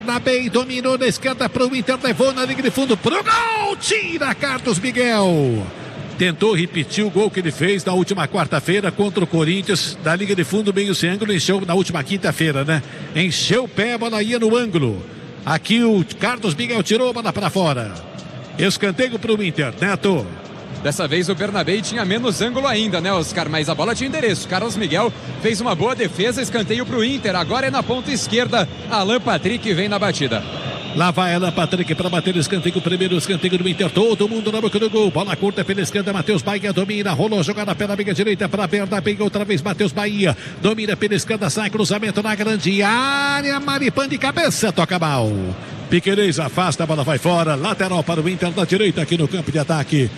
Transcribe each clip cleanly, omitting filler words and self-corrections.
Na bem, dominou na esquerda para o Inter, levou na linha de fundo pro gol, tira Carlos Miguel. Tentou repetir o gol que ele fez na última quarta-feira contra o Corinthians, da linha de fundo, meio sem ângulo, encheu na última quinta-feira, né? Encheu o pé, a bola ia no ângulo. Aqui o Carlos Miguel tirou a bola para fora. Escanteio para o Inter, Neto. Dessa vez o Bernabé tinha menos ângulo ainda, né, Oscar? Mas a bola tinha endereço. Carlos Miguel fez uma boa defesa, escanteio para o Inter. Agora é na ponta esquerda. Alan Patrick vem na batida. Lá vai Alan Patrick para bater o escanteio, o primeiro escanteio do Inter, todo mundo na boca do gol, bola curta pela esquerda, Matheus Bahia domina, rolou, jogada pela amiga direita para Bernabé, outra vez Matheus Bahia, domina pela esquerda, sai cruzamento na grande área, Maripan de cabeça, toca mal. Piquerez afasta, a bola vai fora, lateral para o Inter da direita aqui no campo de ataque.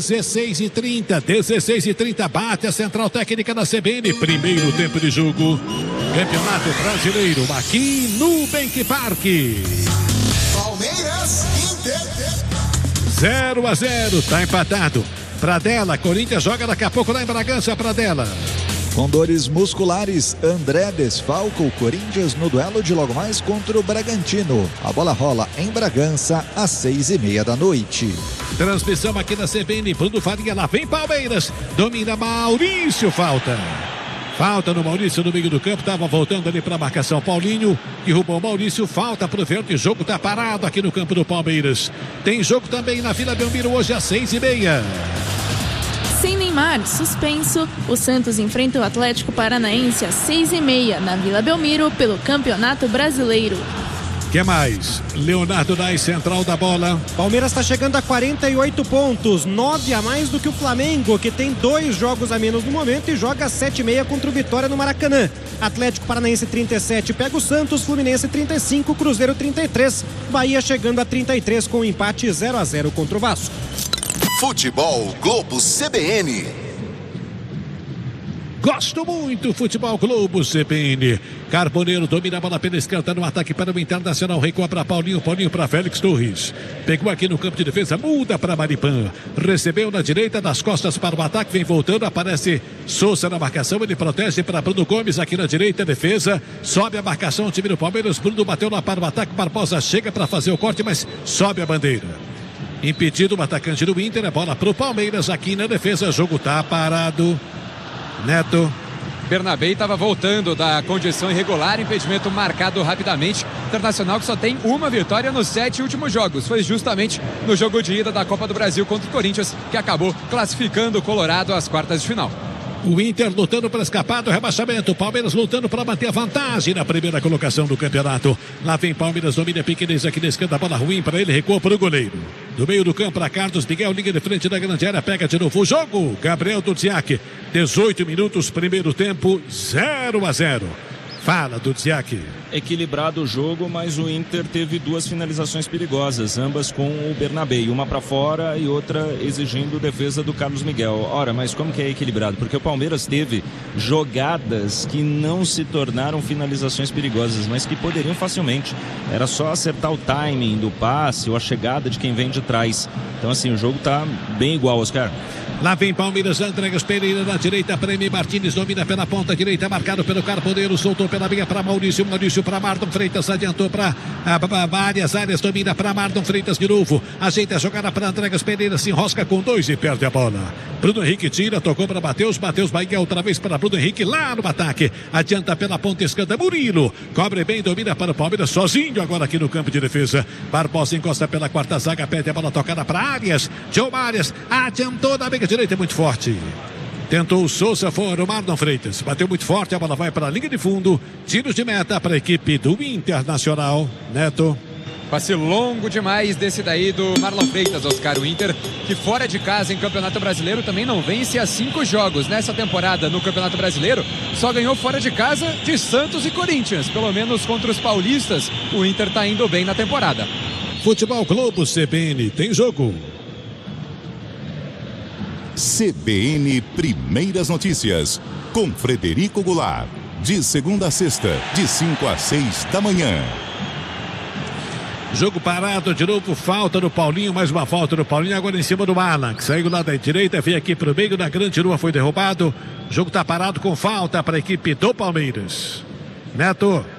16:30, bate a central técnica da CBN, primeiro tempo de jogo, Campeonato Brasileiro, aqui no Bank Park. Palmeiras, Inter. 0-0, tá empatado. Pradella, Corinthians joga daqui a pouco lá em Bragança, Pradella. Com dores musculares, André desfalca o Corinthians no duelo de logo mais contra o Bragantino. A bola rola em Bragança às 6:30 da noite. Transmissão aqui na CBN, Bruno Faria, lá vem Palmeiras. Domina Maurício, falta no Maurício no meio do campo, estava voltando ali para a marcação. Paulinho derrubou o Maurício, falta pro verde, o jogo está parado aqui no campo do Palmeiras. Tem jogo também na Vila Belmiro hoje às 6:30. Sem Neymar, suspenso, o Santos enfrenta o Atlético Paranaense às 6:30 na Vila Belmiro pelo Campeonato Brasileiro. Que mais? Leonardo Nais, central da bola. Palmeiras está chegando a 48 pontos, 9 a mais do que o Flamengo, que tem 2 jogos a menos no momento e joga às 7:30 contra o Vitória no Maracanã. Atlético Paranaense 37 pega o Santos, Fluminense 35, Cruzeiro 33, Bahia chegando a 33 com um empate 0-0 contra o Vasco. Futebol Globo CBN. Gosto muito, Futebol Globo CBN. Carboneiro domina a bola pela esquerda no ataque para o Internacional. Recua para Paulinho para Félix Torres. Pegou aqui no campo de defesa, muda para Maripan. Recebeu na direita, das costas para o ataque, vem voltando, aparece Souza na marcação. Ele protege para Bruno Gomes aqui na direita, defesa. Sobe a marcação, o time do Palmeiras. Bruno bateu lá para o ataque. Barbosa chega para fazer o corte, mas sobe a bandeira. Impedido o atacante do Inter, a bola para o Palmeiras aqui na defesa. O jogo tá parado. Neto. Bernabé estava voltando da condição irregular, impedimento marcado rapidamente. Internacional que só tem uma vitória nos 7 últimos jogos. Foi justamente no jogo de ida da Copa do Brasil contra o Corinthians que acabou classificando o Colorado às quartas de final. O Inter lutando para escapar do rebaixamento. Palmeiras lutando para manter a vantagem na primeira colocação do campeonato. Lá vem Palmeiras, domina Piquerez aqui na esquerda, bola ruim para ele, recuou para o goleiro. Do meio do campo para Carlos Miguel, liga de frente da grande área, pega de novo o jogo. Gabriel Dudziak, 18 minutos, primeiro tempo, 0-0. Fala, Dudziak. Equilibrado o jogo, mas o Inter teve 2 finalizações perigosas, ambas com o Bernabé, uma para fora e outra exigindo defesa do Carlos Miguel. Ora, mas como que é equilibrado? Porque o Palmeiras teve jogadas que não se tornaram finalizações perigosas, mas que poderiam facilmente. Era só acertar o timing do passe ou a chegada de quem vem de trás. Então assim, o jogo tá bem igual, Oscar. Lá vem Palmeiras, Andregas Pereira na direita, Prêmio Martins domina pela ponta direita, marcado pelo Carboneiro, soltou pela meia para Maurício para Marlon Freitas, adiantou para várias áreas, domina para Marlon Freitas de novo, ajeita a jogada para Andregas Pereira, se enrosca com 2 e perde a bola. Bruno Henrique tira, tocou para Matheus Bahia outra vez para Bruno Henrique lá no ataque, adianta pela ponta esquerda, Murilo, cobre bem, domina para o Palmeiras, sozinho agora aqui no campo de defesa. Barbosa encosta pela quarta zaga, pede a bola tocada para Arias, João Arias, adiantou da meia direita, é muito forte. Tentou o Souza, fora o Marlon Freitas. Bateu muito forte, a bola vai para a linha de fundo. Tiros de meta para a equipe do Internacional. Neto. Passe longo demais desse daí do Marlon Freitas, Oscar. O Inter, que fora de casa em Campeonato Brasileiro, também não vence há 5 jogos. Nessa temporada no Campeonato Brasileiro, só ganhou fora de casa de Santos e Corinthians. Pelo menos contra os paulistas, o Inter tá indo bem na temporada. Futebol Globo CBN, tem jogo. CBN Primeiras Notícias, com Frederico Goulart, de segunda a sexta, de 5 às 6 da manhã. Jogo parado de novo, falta do Paulinho, mais uma falta do Paulinho, agora em cima do Alan, que saiu lá da direita, veio aqui para o meio da grande rua, foi derrubado. O jogo está parado com falta para a equipe do Palmeiras. Neto.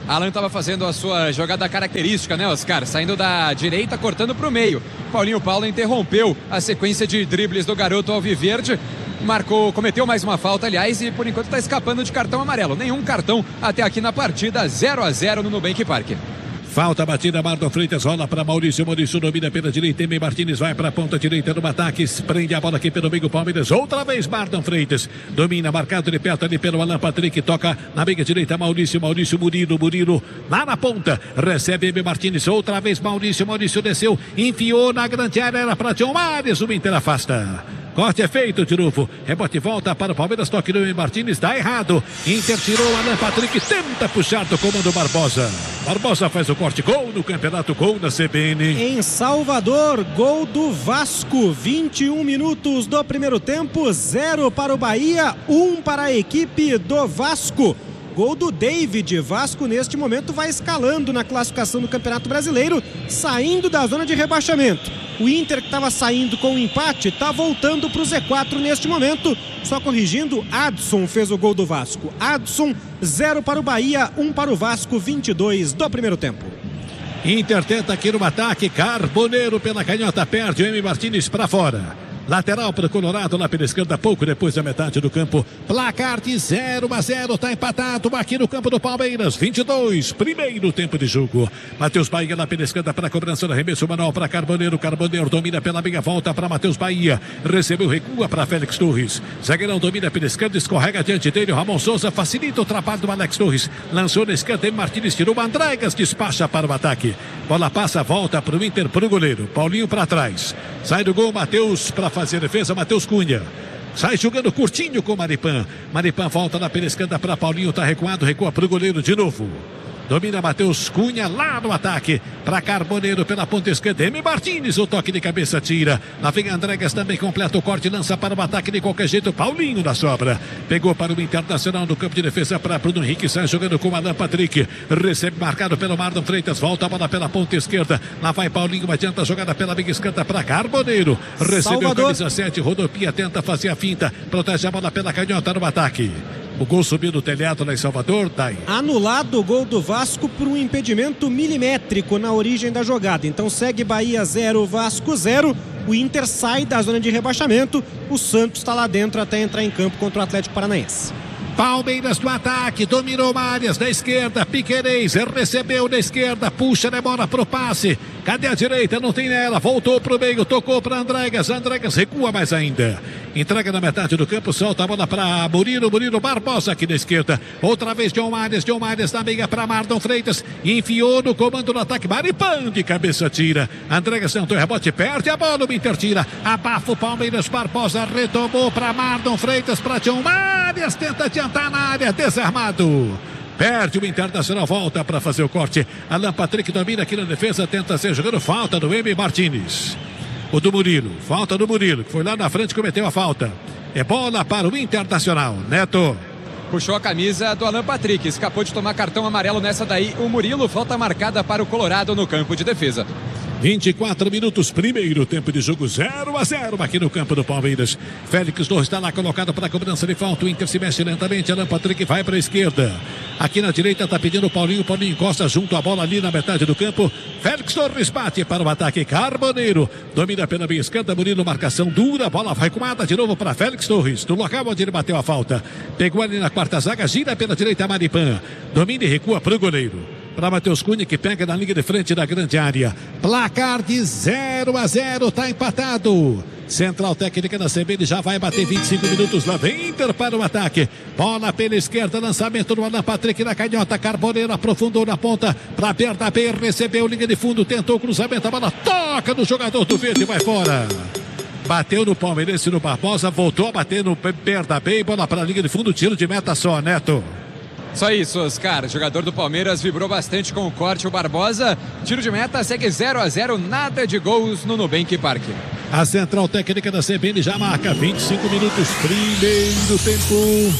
Alan estava fazendo a sua jogada característica, né, Oscar? Saindo da direita, cortando para o meio. Paulinho Paula interrompeu a sequência de dribles do garoto alviverde. Cometeu mais uma falta, aliás, e por enquanto está escapando de cartão amarelo. Nenhum cartão até aqui na partida, 0-0 no Nubank Park. Falta batida, Marlon Freitas rola para Maurício domina pela direita, Emi Martins vai para a ponta direita no ataque, prende a bola aqui pelo meio, Palmeiras, outra vez Marlon Freitas, domina, marcado de perto ali pelo Alan Patrick, toca na meia direita, Maurício, Murilo, lá na ponta, recebe Emi Martins, outra vez Maurício desceu, enfiou na grande área, era para John Mares, o Inter afasta. Corte é feito de novo. Rebote volta para o Palmeiras. Toque no Martins. Dá errado. Inter tirou o Alan Patrick. Tenta puxar do comando Barbosa. Barbosa faz o corte. Gol no campeonato. Gol na CBN. Em Salvador. Gol do Vasco. 21 minutos do primeiro tempo. 0 para o Bahia. 1 para a equipe do Vasco. Gol do David. Vasco neste momento vai escalando na classificação do Campeonato Brasileiro, saindo da zona de rebaixamento. O Inter, que estava saindo com um empate, está voltando para o Z4 neste momento. Só corrigindo, Adson fez o gol do Vasco. Adson, 0 para o Bahia, 1 para o Vasco, 22 do primeiro tempo. Inter tenta aqui no ataque, Carboneiro pela canhota, perde o Emi Martins para fora. Lateral para o Colorado, lá pela esquerda, pouco depois da metade do campo. Placar de 0-0, está empatado aqui no campo do Palmeiras. 22, primeiro tempo de jogo. Matheus Bahia lá pela esquerda para a cobrança do arremesso manual para Carboneiro. Carboneiro domina pela meia, volta para Matheus Bahia. Recebeu, recua para Félix Torres. Zagueirão domina pela esquerda, escorrega diante dele. O Ramon Souza facilita o trabalho do Alex Torres. Lançou na esquerda, Martins tirou o Andregas, despacha para o ataque. Bola passa, volta para o Inter, para o goleiro. Paulinho para trás. Sai do gol, Matheus para fazer defesa, Matheus Cunha. Sai jogando curtinho com Maripan. Maripan volta na pela esquerda para Paulinho, tá recuado, recua para o goleiro de novo. Domina Matheus Cunha lá no ataque. Para Carboneiro pela ponta esquerda. Emi Martins, o toque de cabeça tira. Lá vem Andregas também, completa o corte, lança para o ataque de qualquer jeito. Paulinho na sobra. Pegou para o Internacional no campo de defesa para Bruno Henrique. Sai jogando com Alan Patrick. Recebe marcado pelo Marlon Freitas. Volta a bola pela ponta esquerda. Lá vai Paulinho, adianta a jogada pela meia esquerda para Carboneiro. Recebeu camisa 7, rodopia, tenta fazer a finta. Protege a bola pela canhota no ataque. O gol subiu do telhado lá em Salvador, tá aí. Anulado o gol do Vasco por um impedimento milimétrico na origem da jogada. Então segue Bahia 0, Vasco 0. O Inter sai da zona de rebaixamento. O Santos está lá dentro até entrar em campo contra o Atlético Paranaense. Palmeiras no ataque, dominou Marias da esquerda, Piquerez recebeu da esquerda, puxa, demora pro passe. Cadê a direita? Não tem nela, voltou pro meio, tocou para Andregas, Andregas recua mais ainda. Entrega na metade do campo, solta a bola para Murilo Barbosa aqui da esquerda. Outra vez John Mares na meia para Marlon Freitas, enfiou no comando do ataque, Maripan de cabeça tira. Andregas tentou rebote, perde a bola, o Inter tira, abafa o Palmeiras, Barbosa retomou para Marlon Freitas, para John Mares, tenta adiantar na área, desarmado. Perde o Internacional, volta para fazer o corte. Alan Patrick domina aqui na defesa, tenta ser jogando, falta do Emi Martins. O do Murilo, falta do Murilo, que foi lá na frente e cometeu a falta. É bola para o Internacional, Neto. Puxou a camisa do Alan Patrick, escapou de tomar cartão amarelo nessa daí. O Murilo, falta marcada para o Colorado no campo de defesa. 24 minutos, primeiro tempo de jogo, 0-0 aqui no campo do Palmeiras. Félix Torres está lá colocado para a cobrança de falta. O Inter se mexe lentamente. Alan Patrick vai para a esquerda. Aqui na direita está pedindo o Paulinho. Paulinho encosta junto à bola ali na metade do campo. Félix Torres bate para o ataque. Carboneiro domina pela meia esquerda. Murilo, marcação dura. Bola vai recuada de novo para Félix Torres. No local onde ele bateu a falta. Pegou ali na quarta zaga. Gira pela direita Maripan. Domina e recua para o goleiro. Para Matheus Cunha, que pega na linha de frente da grande área. Placar de 0-0, tá empatado. Central técnica da CBN já vai bater 25 minutos. Lá vem Inter para o ataque. Bola pela esquerda, lançamento do Alan Patrick na canhota. Carboneiro aprofundou na ponta para Bernabé, recebeu linha de fundo, tentou o cruzamento, a bola toca no jogador do verde, vai fora. Bateu no Palmeirense, no Barbosa, voltou a bater no Bernabé, bola para a linha de fundo, tiro de meta só, Neto. Só isso, Oscar. O jogador do Palmeiras vibrou bastante com o corte. O Barbosa, tiro de meta, segue 0-0, nada de gols no Nubank Park. A central técnica da CBN já marca 25 minutos, primeiro tempo.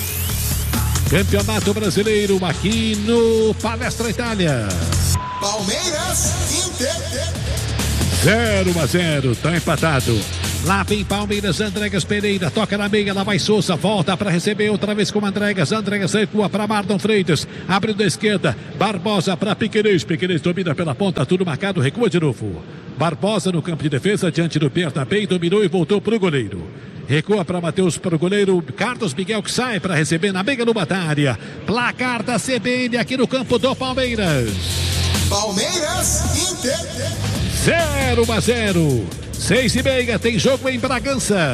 Campeonato Brasileiro aqui no Palestra Itália. Palmeiras, Inter. 0-0, tá empatado. Lá vem Palmeiras, Andregas Pereira, toca na meia, lá vai Souza, volta para receber outra vez com Andregas recua para Marlon Freitas, abre da esquerda, Barbosa para Piquerez domina pela ponta, tudo marcado, recua de novo. Barbosa no campo de defesa, diante do Bernabé, dominou e voltou para o goleiro. Recua para Matheus, para o goleiro Carlos Miguel, que sai para receber na meia no Batária. Placar da CBN aqui no campo do Palmeiras. Palmeiras, Inter. 0-0. 6:30, tem jogo em Bragança.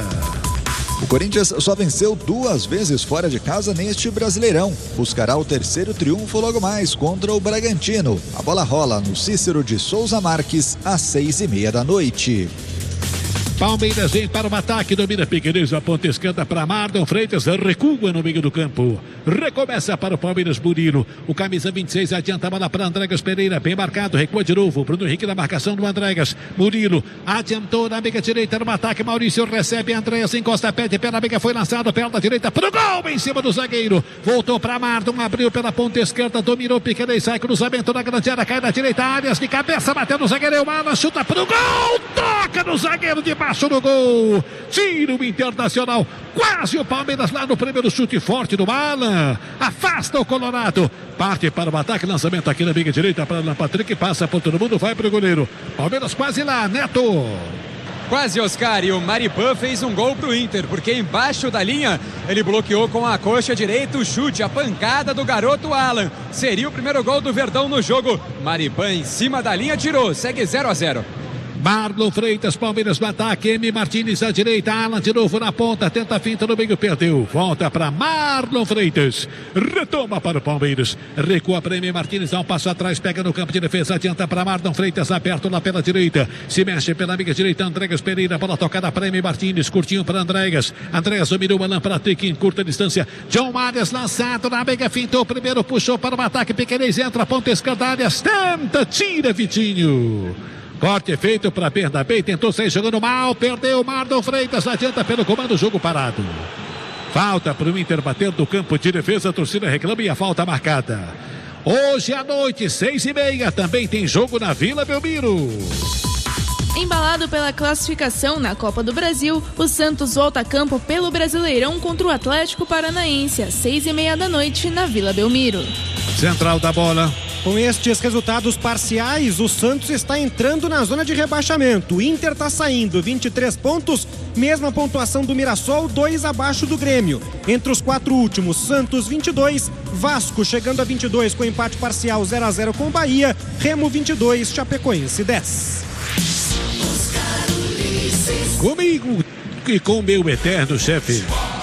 O Corinthians só venceu 2 vezes fora de casa neste Brasileirão. Buscará o 3º triunfo logo mais contra o Bragantino. A bola rola no Cícero de Souza Marques às 6:30 da noite. Palmeiras vem para o ataque, domina Piquerez, a ponta esquerda para Marlon Freitas, recua no meio do campo. Recomeça para o Palmeiras, Murilo. O camisa 26 adianta a bola para Andregas Pereira, bem marcado, recua de novo. Bruno Henrique na marcação do Andregas. Murilo adiantou na meia direita no ataque. Maurício recebe, Andreas encosta, pede pé na meia, foi lançado, perna direita para o gol em cima do zagueiro. Voltou para Marlon, abriu pela ponta esquerda, dominou Piquerez, sai cruzamento na grande área, cai na direita, Arias de cabeça, bateu no zagueiro, Alan chuta para o gol, toca no zagueiro de baixo do gol, tira o Internacional, quase o Palmeiras lá no primeiro chute forte do Alan, afasta o Colorado, parte para o ataque, lançamento aqui na meia direita para Alan Patrick, passa por todo mundo, vai para o goleiro, Palmeiras quase lá, Neto. Quase, Oscar, e o Maripan fez um gol pro Inter, porque embaixo da linha ele bloqueou com a coxa direita o chute, a pancada do garoto Alan. Seria o primeiro gol do Verdão no jogo. Maripan em cima da linha tirou, segue 0-0. Marlon Freitas, Palmeiras no ataque, M. Martins à direita, Alan de novo na ponta, tenta a finta no meio, perdeu, volta para Marlon Freitas, retoma para o Palmeiras, recua para M. Martins, dá um passo atrás, pega no campo de defesa, adianta para Marlon Freitas, aberto lá pela direita, se mexe pela meia direita, Andregas Pereira, bola tocada para M. Martins, curtinho para Andregas dominou Alan Patrick em curta distância, John Marias lançado na meia, fintou primeiro, puxou para o ataque, Piquerez entra, ponta esquerda, Arias tenta, tira Vitinho. Corte feito para Bernabé, tentou sair jogando mal, perdeu Marlon Freitas, adianta pelo comando, jogo parado. Falta para o Inter bater do campo de defesa, a torcida reclama e a falta marcada. Hoje à noite, 6:30, também tem jogo na Vila Belmiro. Embalado pela classificação na Copa do Brasil, o Santos volta a campo pelo Brasileirão contra o Atlético Paranaense às 6:30 da noite na Vila Belmiro. Central da bola. Com estes resultados parciais, o Santos está entrando na zona de rebaixamento. O Inter está saindo, 23 pontos, mesma pontuação do Mirassol, 2 abaixo do Grêmio. Entre os 4 últimos, Santos 22, Vasco chegando a 22 com empate parcial 0-0 com Bahia, Remo 22, Chapecoense 10. Comigo e com meu eterno chefe,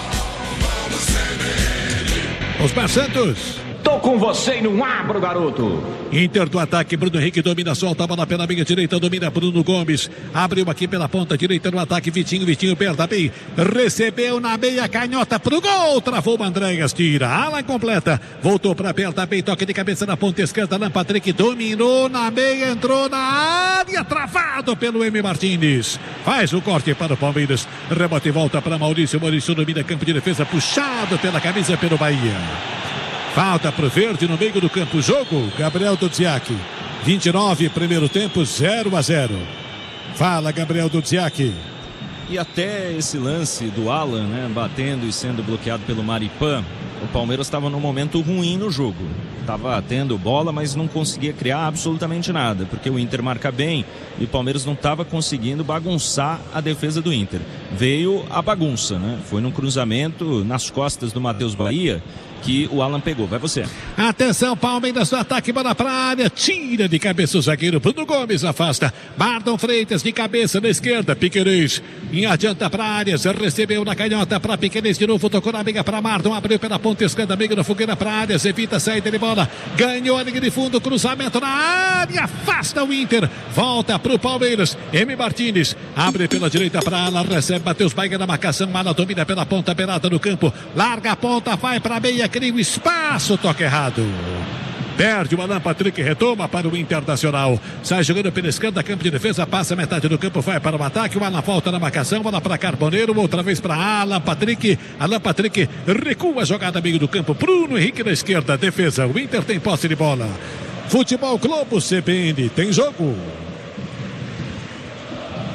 Osmar Santos. Tô com você e não abro, garoto. Inter do ataque, Bruno Henrique domina, solta a bola pela meia direita, domina Bruno Gomes, abriu aqui pela ponta direita no ataque, Vitinho perda bem, recebeu na meia canhota pro gol, travou o Andregas, tira, Alan completa, voltou pra perda bem, toque de cabeça na ponta esquerda, Alan Patrick dominou na meia, entrou na área, travado pelo M. Martins, faz o corte para o Palmeiras, rebote e volta para Maurício domina campo de defesa, puxado pela camisa pelo Bahia. Falta pro Verde no meio do campo. Jogo, Gabriel Dudziak. 29, primeiro tempo, 0-0. Fala, Gabriel Dudziak. E até esse lance do Alan, né, batendo e sendo bloqueado pelo Maripan, o Palmeiras estava num momento ruim no jogo. Estava tendo bola, mas não conseguia criar absolutamente nada, porque o Inter marca bem e o Palmeiras não estava conseguindo bagunçar a defesa do Inter. Veio a bagunça, né? Foi num cruzamento nas costas do Matheus Bahia que o Alan pegou. Vai você. Atenção, Palmeiras no ataque, bola pra área, tira de cabeça o zagueiro, Bruno Gomes afasta, Marlon Freitas de cabeça na esquerda, Piquerez, em adianta pra Arias, recebeu na canhota pra Piquerez, de novo tocou na meia pra Marlon, abriu pela ponta esquerda, meio na fogueira pra Arias, evita a saída de bola, ganhou a linha de fundo, cruzamento na área, afasta o Inter, volta pro Palmeiras, M. Martins, abre pela direita pra Alan, recebe Matheus Bahia na marcação, Alan domina pela ponta, pelada no campo, larga a ponta, vai pra meia, cria o espaço, toca errado. Perde o Alan Patrick, retoma para o Internacional. Sai jogando pela esquerda, campo de defesa, passa metade do campo, vai para o ataque. O Alan volta na marcação, bola para Carboneiro, outra vez para Alan Patrick. Alan Patrick recua a jogada meio do campo. Bruno Henrique na esquerda, defesa. O Inter tem posse de bola. Futebol Globo CBN, tem jogo.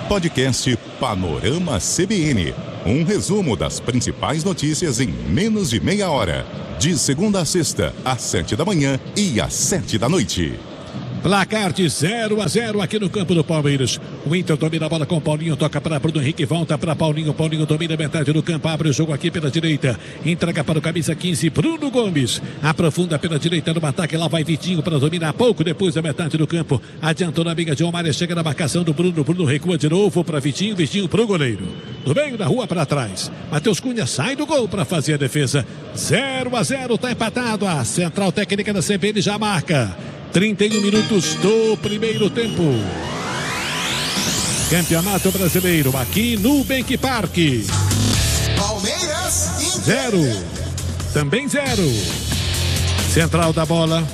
Podcast Panorama CBN. Um resumo das principais notícias em menos de meia hora. De segunda a sexta, às 7 da manhã e às 7 da noite. Placar de 0-0 aqui no campo do Palmeiras. O Inter domina a bola com o Paulinho, toca para Bruno Henrique, volta para Paulinho. Paulinho domina metade do campo, abre o jogo aqui pela direita. Entrega para o camisa 15, Bruno Gomes. Aprofunda pela direita no ataque, lá vai Vitinho para dominar pouco depois da metade do campo. Adiantou na amiga de Omária, chega na marcação do Bruno. Bruno recua de novo para Vitinho, Vitinho para o goleiro. Do meio da rua para trás. Matheus Cunha sai do gol para fazer a defesa. 0-0, está empatado. A central técnica da CBN já marca. 31 minutos do primeiro tempo. Campeonato Brasileiro aqui no Nubank Park. Palmeiras 0. Também 0. Central da bola.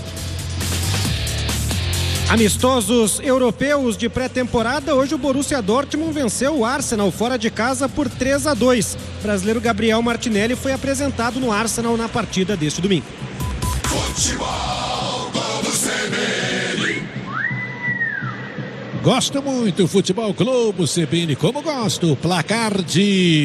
Amistosos europeus de pré-temporada. Hoje o Borussia Dortmund venceu o Arsenal fora de casa por 3-2. O brasileiro Gabriel Martinelli foi apresentado no Arsenal na partida deste domingo. Futebol. Gosto muito, Futebol Globo CBN, como gosto. Placar de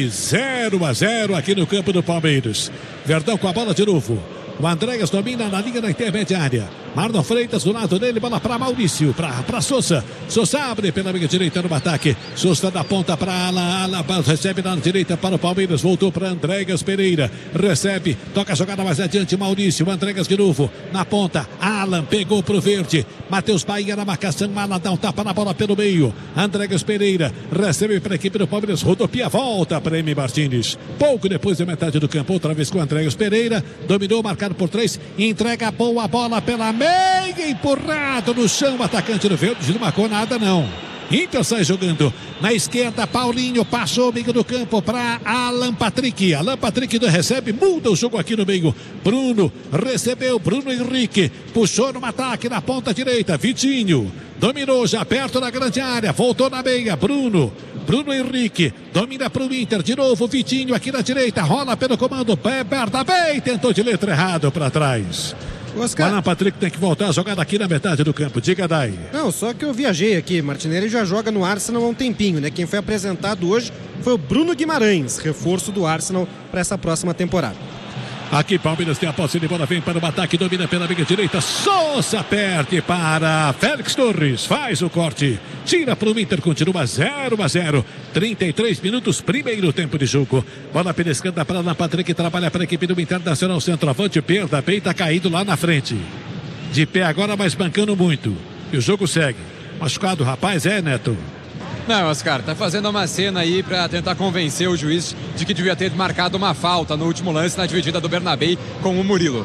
0-0 aqui no campo do Palmeiras. Verdão com a bola de novo. O Andréas domina na linha da intermediária. Marlon Freitas do lado dele, bola para Maurício, para Sousa. Sousa abre pela linha direita no ataque. Sousa da ponta para Alan, recebe na direita para o Palmeiras, voltou para Andréas Pereira. Recebe, toca a jogada mais adiante, Maurício, Andréas de novo, na ponta. Alan pegou pro verde. Matheus Bahia na marcação, Alan dá um tapa na bola pelo meio. Andréas Pereira recebe para a equipe do Palmeiras, rodopia, volta para Emi Martins. Pouco depois da metade do campo, outra vez com Andréas Pereira. Dominou, marcado por 3, entrega boa bola pela meia, empurrado no chão, atacante do Verde, não marcou nada não. Inter sai jogando na esquerda, Paulinho passou o meio do campo para Alan Patrick. Alan Patrick recebe, muda o jogo aqui no meio. Bruno recebeu, Bruno Henrique puxou no ataque na ponta direita, Vitinho dominou já perto da grande área, voltou na meia, Bruno Henrique domina para o Inter, de novo Vitinho aqui na direita, rola pelo comando, aperta bem, tentou de letra errado para trás. Oscar. O Alan Patrick tem que voltar a jogar aqui na metade do campo. Diga, Dai. Não, só que eu viajei aqui. Martinelli já joga no Arsenal há um tempinho, né? Quem foi apresentado hoje foi o Bruno Guimarães, reforço do Arsenal para essa próxima temporada. Aqui Palmeiras tem a posse de bola, vem para o ataque, domina pela meia direita, Sousa perde para Félix Torres, faz o corte, tira para o Inter, continua 0-0, 33 minutos, primeiro tempo de jogo. Bola pela esquerda para Alan Patrick, trabalha para a equipe do Internacional, centroavante, perda, bem, tá caído lá na frente. De pé agora, mas bancando muito. E o jogo segue. Machucado, rapaz, Neto? Não, Oscar, tá fazendo uma cena aí pra tentar convencer o juiz de que devia ter marcado uma falta no último lance na dividida do Bernabé com o Murilo.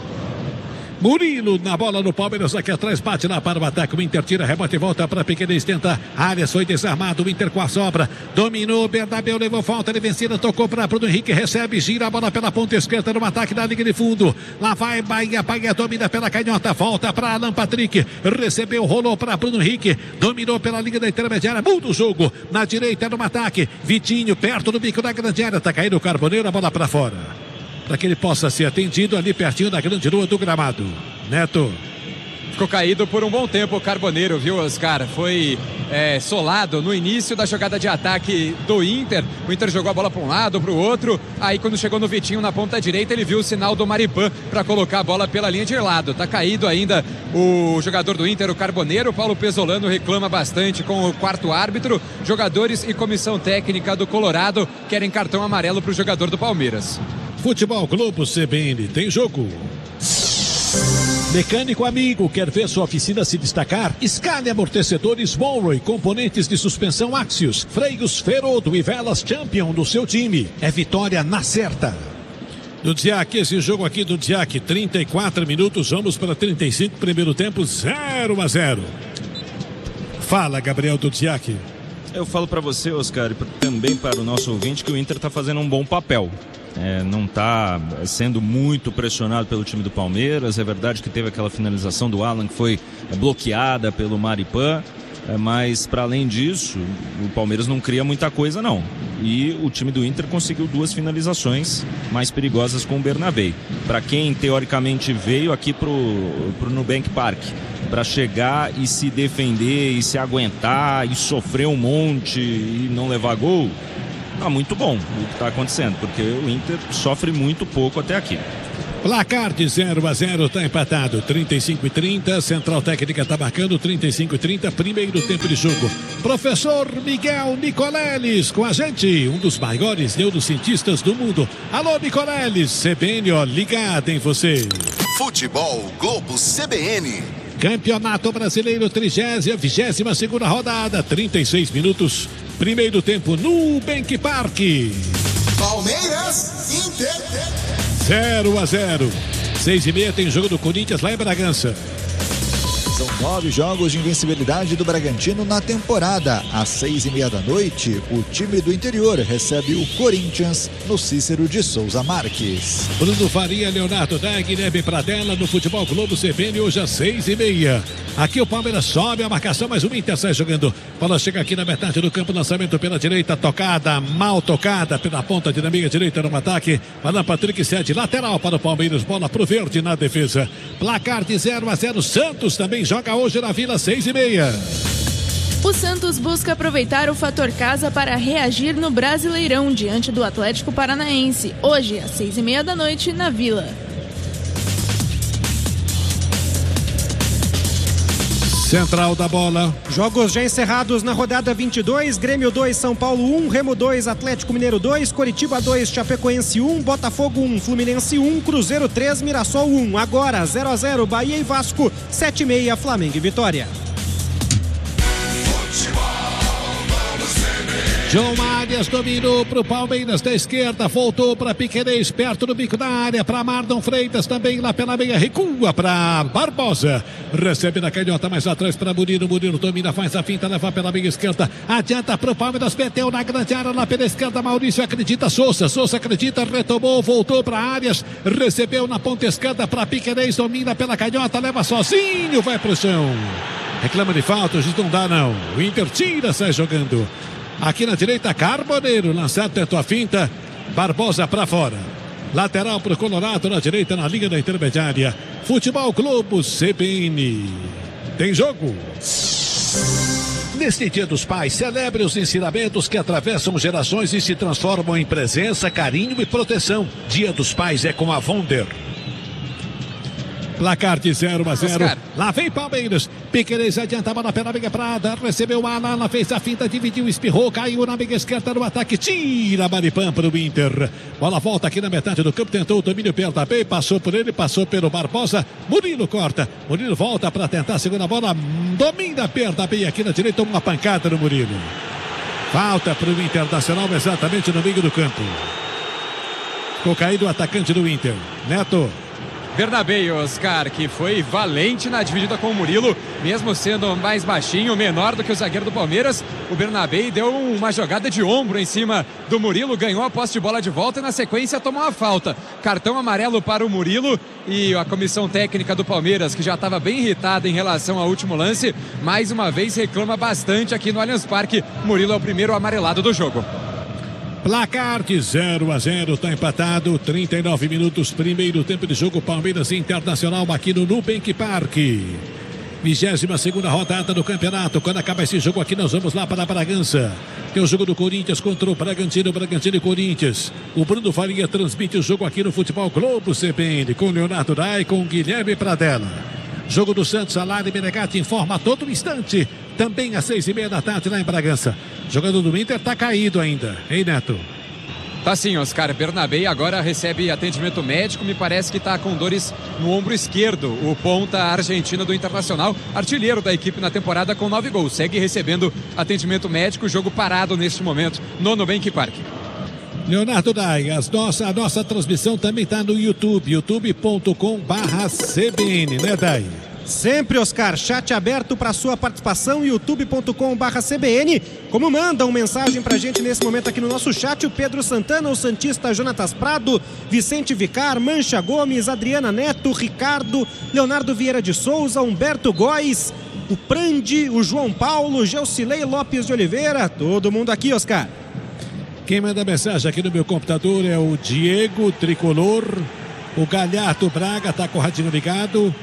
Murilo na bola no Palmeiras, aqui atrás, bate lá para o ataque, o Inter tira, rebote e volta para a pequena tenta, Arias foi desarmado, o Inter com a sobra, dominou, Bernabéu levou falta de vencida, tocou para Bruno Henrique, recebe, gira a bola pela ponta esquerda no ataque da linha de fundo, lá vai Bahia domina pela canhota, volta para Alan Patrick, recebeu, rolou para Bruno Henrique, dominou pela linha da intermediária, muda o jogo, na direita no ataque, Vitinho perto do bico da grande área, tá caindo o Carboneiro, a bola para fora. Para que ele possa ser atendido ali pertinho da grande rua do gramado. Neto. Ficou caído por um bom tempo o Carboneiro, viu, Oscar? Foi solado no início da jogada de ataque do Inter. O Inter jogou a bola para um lado, para o outro. Aí quando chegou no Vitinho na ponta direita, ele viu o sinal do Maripan para colocar a bola pela linha de lado. Tá caído ainda o jogador do Inter, o Carboneiro. Paulo Pesolano reclama bastante com o quarto árbitro. Jogadores e comissão técnica do Colorado querem cartão amarelo para o jogador do Palmeiras. Futebol Globo CBN, tem jogo. Mecânico amigo, quer ver sua oficina se destacar? Escale amortecedores Monroe, componentes de suspensão Axios, freios Ferodo e velas Champion do seu time. É vitória na certa. Do Diac, esse jogo aqui do Diac, 34 minutos, vamos para 35, primeiro tempo, 0-0. Fala, Gabriel do Diac. Eu falo para você, Oscar, e também para o nosso ouvinte, que o Inter está fazendo um bom papel. Não está sendo muito pressionado pelo time do Palmeiras. É verdade que teve aquela finalização do Alan que foi bloqueada pelo Maripan, mas para além disso o Palmeiras não cria muita coisa não, e o time do Inter conseguiu 2 finalizações mais perigosas com o Bernabé. Para quem teoricamente veio aqui pro Nubank Park para chegar e se defender e se aguentar e sofrer um monte e não levar gol, tá muito bom o que está acontecendo, porque o Inter sofre muito pouco até aqui. Placar de 0-0, tá empatado, 35-30, Central Técnica tá marcando 35-30, primeiro tempo de jogo. Professor Miguel Nicoleles com a gente, um dos maiores neurocientistas do mundo. Alô, Nicoleles, CBN, ó, ligado em você. Futebol Globo CBN. Campeonato Brasileiro, 22ª rodada, 36 minutos, primeiro tempo no Nubank Park. Palmeiras, Inter. 0-0. 6h30 tem jogo do Corinthians lá em Bragança. São 9 jogos de invencibilidade do Bragantino na temporada. Às 6h30 da noite, o time do interior recebe o Corinthians no Cícero de Souza Marques. Bruno Faria, Leonardo Dag, Guilherme Pradella no Futebol Globo CBN hoje às 6h30. Aqui o Palmeiras sobe a marcação, mas o Inter sai jogando. Bola chega aqui na metade do campo, lançamento pela direita, tocada, mal tocada pela ponta de inimiga direita no ataque. Alan Patrick cede lateral para o Palmeiras, bola pro verde na defesa. Placar de 0-0, Santos também joga hoje na Vila, 6h30. O Santos busca aproveitar o fator casa para reagir no Brasileirão diante do Atlético Paranaense, hoje às 6h30 da noite na Vila. Central da bola. Jogos já encerrados na rodada 22, Grêmio 2, São Paulo 1, Remo 2, Atlético Mineiro 2, Coritiba 2, Chapecoense 1, Botafogo 1, Fluminense 1, Cruzeiro 3, Mirassol 1. Agora 0-0, Bahia e Vasco, 7h30, Flamengo e Vitória. João Arias dominou para o Palmeiras da esquerda, voltou para Piquerez, perto do bico da área, para Marlon Freitas também lá pela meia, recua para Barbosa, recebe na canhota mais atrás para Murilo, Murilo domina, faz a finta, leva pela meia esquerda, adianta para o Palmeiras, meteu na grande área lá pela esquerda, Maurício acredita, Souza acredita, retomou, voltou para Arias, recebeu na ponta esquerda para Piquerez, domina pela canhota, leva sozinho, vai pro chão, reclama de falta, o juiz não dá não, o Inter tira, sai jogando. Aqui na direita, Carboneiro, lançado, tentou a finta, Barbosa para fora. Lateral para o Colorado, na direita, na linha da intermediária. Futebol Globo CBN. Tem jogo. Neste Dia dos Pais, celebre os ensinamentos que atravessam gerações e se transformam em presença, carinho e proteção. Dia dos Pais é com a Vonder. Placar de 0-0. Lá vem Palmeiras. Piquerez adiantava na pela meia Prada. Recebeu o Alana, fez a finta, dividiu, espirrou, caiu na meia esquerda no ataque. Tira Maripã para o Inter. Bola volta aqui na metade do campo. Tentou o domínio pelo Tapei. Passou por ele, passou pelo Barbosa. Murilo corta. Murilo volta para tentar a segunda bola. Domina pelo Tapei aqui na direita. Uma pancada no Murilo. Falta para o Internacional exatamente no meio do campo. Ficou caído o atacante do Inter. Neto. Bernabé, Oscar, que foi valente na dividida com o Murilo, mesmo sendo mais baixinho, menor do que o zagueiro do Palmeiras. O Bernabé deu uma jogada de ombro em cima do Murilo, ganhou a posse de bola de volta e na sequência tomou uma falta. Cartão amarelo para o Murilo e a comissão técnica do Palmeiras, que já estava bem irritada em relação ao último lance, mais uma vez reclama bastante aqui no Allianz Parque. Murilo é o primeiro amarelado do jogo. Placar de 0-0, tá empatado, 39 minutos, primeiro tempo de jogo, Palmeiras Internacional aqui no Nubank Park. 22ª rodada do campeonato. Quando acaba esse jogo aqui, nós vamos lá para Bragança. Tem o jogo do Corinthians contra o Bragantino e Corinthians. O Bruno Faria transmite o jogo aqui no Futebol Globo CBN, com Leonardo Dai, com Guilherme Pradella. Jogo do Santos, Alari Menegatti informa a todo instante. Também às 6h30 da tarde lá em Bragança. Jogador do Inter tá caído ainda, hein, Neto? Tá sim, Oscar. Bernabé agora recebe atendimento médico, me parece que tá com dores no ombro esquerdo. O ponta argentino do Internacional, artilheiro da equipe na temporada com 9 gols. Segue recebendo atendimento médico, jogo parado neste momento no Nubank Park. Leonardo Dai, a nossa transmissão também tá no YouTube, youtube.com/CBN, né, Dai? Sempre, Oscar, chat aberto para sua participação, youtube.com/CBN. Como mandam mensagem pra gente nesse momento aqui no nosso chat, o Pedro Santana, o Santista Jonatas Prado, Vicente Vicar, Mancha Gomes, Adriana Neto, Ricardo, Leonardo Vieira de Souza, Humberto Góes, o Prandi, o João Paulo, Gelcilei Lopes de Oliveira, todo mundo aqui, Oscar. Quem manda mensagem aqui no meu computador é o Diego Tricolor, o Galhardo Braga, tá com o radinho ligado.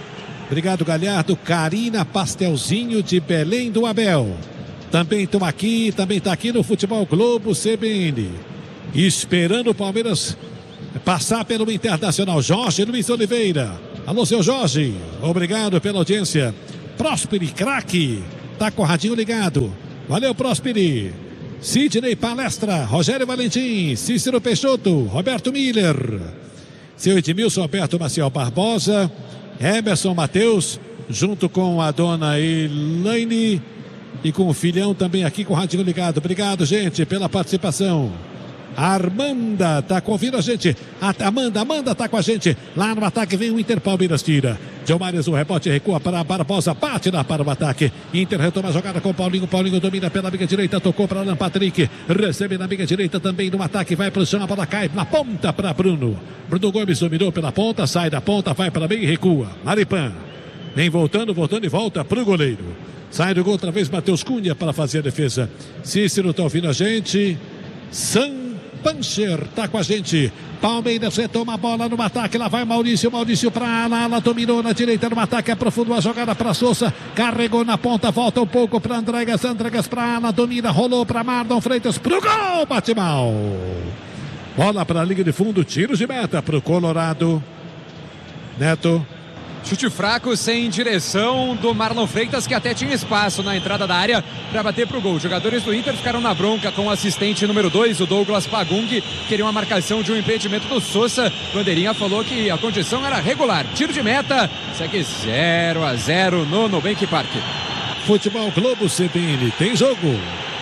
Obrigado, Galhardo. Karina Pastelzinho de Belém do Abel. Também estão aqui, também está aqui no Futebol Globo CBN. Esperando o Palmeiras passar pelo Internacional. Jorge Luiz Oliveira. Alô, seu Jorge. Obrigado pela audiência. Prósperi, craque. Tá com o radinho ligado. Valeu, Prósperi. Sidney Palestra. Rogério Valentim. Cícero Peixoto. Roberto Miller. Seu Edmilson Alberto Maciel Barbosa. Emerson Matheus. Junto com a dona Elaine. E com o filhão também aqui com o radinho ligado. Obrigado, gente, pela participação. A Armanda tá convindo a gente. Amanda tá com a gente. Lá no ataque vem o Inter, Palmeiras tira. Gilmares, o rebote recua para Barbosa. Bate lá para o ataque. Inter retoma a jogada com Paulinho. Paulinho domina pela amiga direita. Tocou para Alan Patrick. Recebe na amiga direita também no ataque. Vai para o chão. A bola cai na ponta para Bruno. Bruno Gomes dominou pela ponta. Sai da ponta. Vai para meio e recua. Maripan. Vem voltando e volta para o goleiro. Sai do gol outra vez. Matheus Cunha para fazer a defesa. Cícero tá ouvindo a gente. Pancher tá com a gente. Palmeiras retoma a bola no ataque. Lá vai Maurício para ala. Dominou na direita no ataque. Aprofundou a jogada para Souza. Carregou na ponta. Volta um pouco para Andregas. Andregas para ala. Domina. Rolou para Marlon Freitas. Pro gol. Bate mal. Bola para a linha de fundo. Tiros de meta para o Colorado. Neto. Chute fraco, sem direção do Marlon Freitas, que até tinha espaço na entrada da área para bater pro gol. Os jogadores do Inter ficaram na bronca com o assistente número 2, o Douglas Pagung. Queriam a marcação de um impedimento do Souza. Bandeirinha falou que a condição era regular. Tiro de meta, segue 0-0 no Nubank Park. Futebol Globo CBN, tem jogo.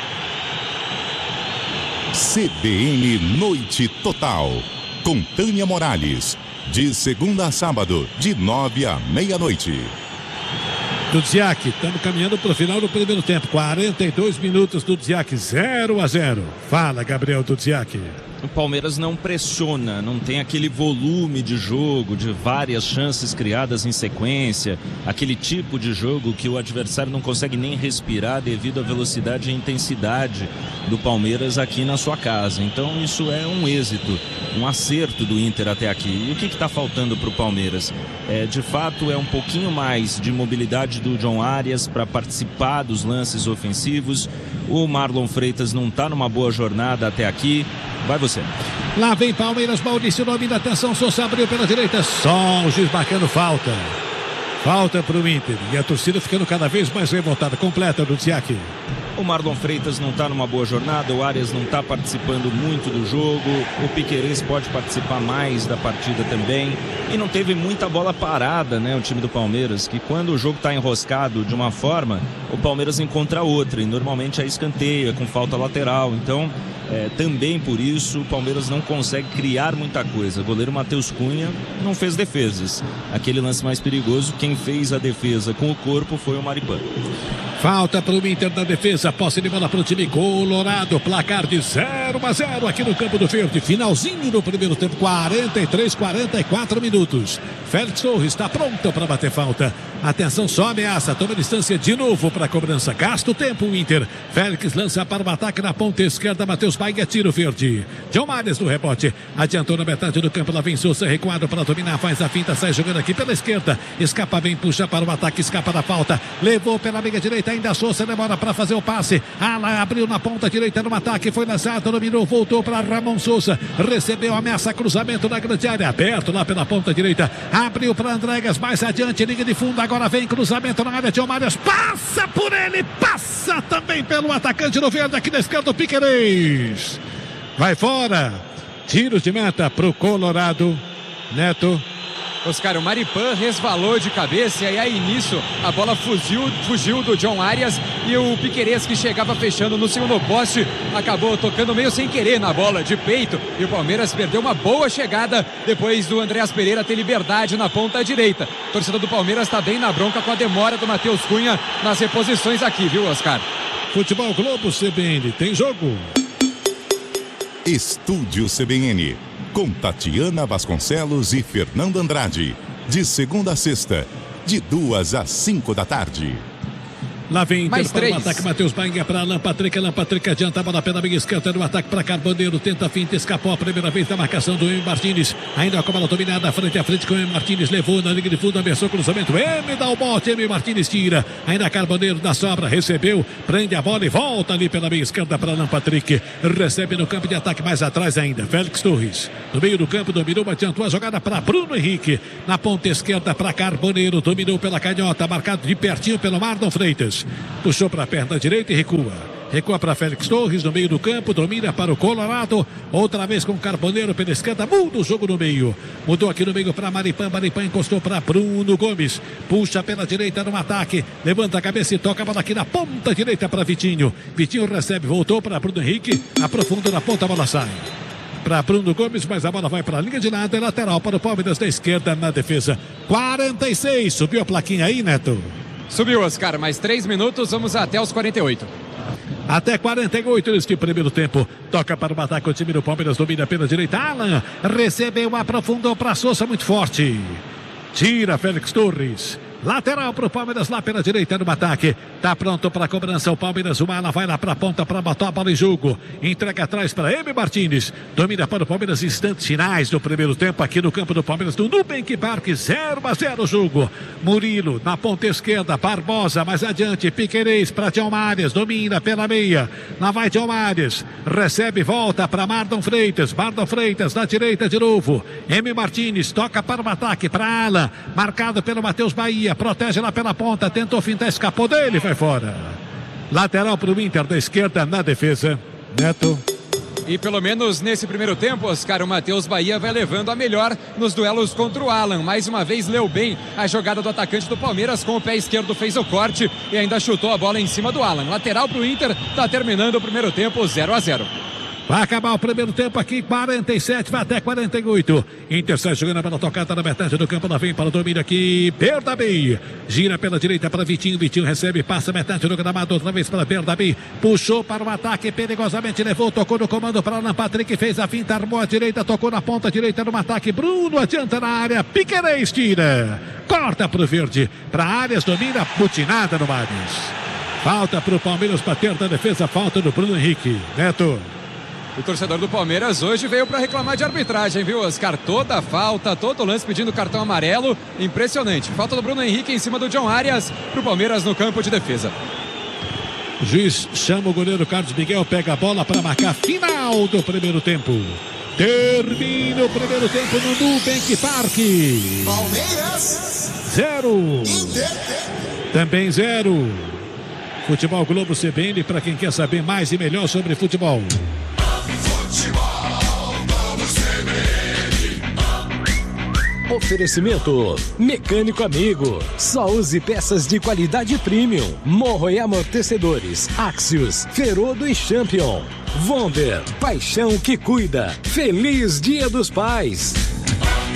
CBN Noite Total, com Tânia Morales. De segunda a sábado, de 9 à meia-noite. Dudziak, estamos caminhando para o final do primeiro tempo. 42 minutos, Dudziak, 0-0. Fala, Gabriel Dudziak. O Palmeiras não pressiona, não tem aquele volume de jogo, de várias chances criadas em sequência, aquele tipo de jogo que o adversário não consegue nem respirar devido à velocidade e intensidade do Palmeiras aqui na sua casa. Então isso é um êxito, um acerto do Inter até aqui. E o que está faltando para o Palmeiras? De fato, é um pouquinho mais de mobilidade do John Arias para participar dos lances ofensivos. O Marlon Freitas não está numa boa jornada até aqui. Vai você. Lá vem Palmeiras, Maurício domina, atenção, Souza abriu pela direita, só o juiz marcando falta. Falta para o Inter e a torcida ficando cada vez mais revoltada. Completa do Dudziak. O Marlon Freitas não está numa boa jornada, o Arias não está participando muito do jogo, o Piquerez pode participar mais da partida também. E não teve muita bola parada, né, o time do Palmeiras, que quando o jogo está enroscado de uma forma, o Palmeiras encontra outra, e normalmente é escanteio, é com falta lateral. Então, também por isso, o Palmeiras não consegue criar muita coisa. O goleiro Matheus Cunha não fez defesas. Aquele lance mais perigoso, quem fez a defesa com o corpo foi o Maripan. Falta para o Inter na defesa, posse de bola para o time colorado, placar de 0-0 aqui no Campo do Verde, finalzinho do primeiro tempo, 44 minutos. Félix Torres está pronto para bater falta. Atenção, só ameaça, toma distância de novo para a cobrança, gasta o tempo o Inter. Félix lança para o ataque na ponta esquerda, Matheus Baiga, tiro verde. Gilmares no rebote, adiantou na metade do campo, lá vem Souza, recuado para dominar, faz a finta, sai jogando aqui pela esquerda, escapa bem, puxa para o ataque, escapa da falta, levou pela amiga direita, ainda Souza demora para fazer o passe, Ala abriu na ponta direita no ataque, foi lançado, dominou, voltou para Ramon Souza, recebeu ameaça, cruzamento na grande área, aberto lá pela ponta direita, abriu para Andregas, mais adiante, liga de fundo, agora vem cruzamento na área de Gilmares, passa por ele, passa também pelo atacante no verde, aqui na esquerda o Piquerez, vai fora, tiros de meta pro Colorado. Neto. Oscar, o Maripan resvalou de cabeça e aí nisso a bola fugiu do John Arias e o Piquerez, que chegava fechando no segundo poste, acabou tocando meio sem querer na bola de peito e o Palmeiras perdeu uma boa chegada depois do Andreas Pereira ter liberdade na ponta direita. A torcida do Palmeiras está bem na bronca com a demora do Matheus Cunha nas reposições aqui, viu, Oscar? Futebol Globo CBN, tem jogo. Estúdio CBN, com Tatiana Vasconcelos e Fernando Andrade, de segunda a sexta, de 2 às 5 da tarde. Lá vem Inter Mais para 3. o ataque, Matheus Bainha para Alan Patrick adianta a bola pela meia esquerda no ataque para Carboneiro, tenta a finta, escapou a primeira vez da marcação do M. Martins, ainda com a bola dominada, frente a frente com o M. Martins, levou na linha de fundo, ameaçou o cruzamento, M dá o bote, M. Martins tira, ainda Carboneiro da sobra, recebeu, prende a bola e volta ali pela meia esquerda para Alan Patrick, recebe no campo de ataque, mais atrás ainda, Félix Torres, no meio do campo, dominou, adiantou a jogada para Bruno Henrique, na ponta esquerda para Carboneiro, dominou pela canhota, marcado de pertinho pelo Marlon Freitas. Puxou para a perna direita e recua. Recua para Félix Torres no meio do campo, domina para o Colorado. Outra vez com o Carboneiro pela esquerda, muda o jogo no meio. Mudou aqui no meio para Maripã. Maripã encostou para Bruno Gomes. Puxa pela direita no ataque. Levanta a cabeça e toca a bola aqui na ponta direita para Vitinho. Vitinho recebe, voltou para Bruno Henrique. Aprofunda na ponta, a bola sai para Bruno Gomes, mas a bola vai para a linha de lado. É lateral para o Palmeiras da esquerda na defesa. 46. Subiu a plaquinha aí, Neto? Subiu, Oscar, mais 3 minutos, vamos até os 48. Até 48 neste primeiro tempo. Toca para o ataque, o time do Palmeiras domina pela direita. Alan recebeu, aprofundou para Souza, muito forte. Tira Félix Torres. Lateral para o Palmeiras lá pela direita no ataque. Tá pronto para a cobrança o Palmeiras. O Ala vai lá para a ponta para botar a bola em jogo. Entrega atrás para M. Martins. Domina para o Palmeiras, instantes finais do primeiro tempo aqui no campo do Palmeiras do Nubank Park. 0-0 o jogo. Murilo na ponta esquerda. Barbosa mais adiante. Piquerez para Diomares. Domina pela meia. Lá vai Diomares. Recebe, volta para Marlon Freitas. Marlon Freitas na direita de novo. M. Martins toca para o ataque para Alan. Marcado pelo Matheus Bahia. Protege lá pela ponta, tentou fintar, escapou dele, vai fora. Lateral para o Inter da esquerda na defesa. Neto. E pelo menos nesse primeiro tempo, Oscar, o Matheus Bahia vai levando a melhor nos duelos contra o Alan. Mais uma vez leu bem a jogada do atacante do Palmeiras, com o pé esquerdo fez o corte e ainda chutou a bola em cima do Alan. Lateral para o Inter, está terminando o primeiro tempo 0-0. Vai acabar o primeiro tempo aqui, 47, vai até 48. Inter sai jogando pela tocada na metade do campo, lá vem para o domínio aqui, Bernabé. Gira pela direita para Vitinho, Vitinho recebe, passa metade do gramado, outra vez para Bernabé. Puxou para o ataque, perigosamente levou, tocou no comando para Alan Patrick, fez a finta, armou a direita, tocou na ponta direita no ataque. Bruno adianta na área, Piquerez tira. Corta para o verde, para Arias, domina, butinada no Arias. Falta para o Palmeiras bater da defesa, falta do Bruno Henrique. Neto. O torcedor do Palmeiras hoje veio para reclamar de arbitragem, viu, Oscar? Toda falta, todo lance pedindo cartão amarelo. Impressionante. Falta do Bruno Henrique em cima do John Arias para o Palmeiras no campo de defesa. O juiz chama o goleiro Carlos Miguel, pega a bola para marcar final do primeiro tempo. Termina o primeiro tempo no Nubank Park. Palmeiras 0. Também 0. Futebol Globo CBN para quem quer saber mais e melhor sobre futebol. Oferecimento Mecânico Amigo. Só use peças de qualidade premium. Morro e amortecedores. Axios, Ferodo e Champion. Vonder, paixão que cuida. Feliz Dia dos Pais.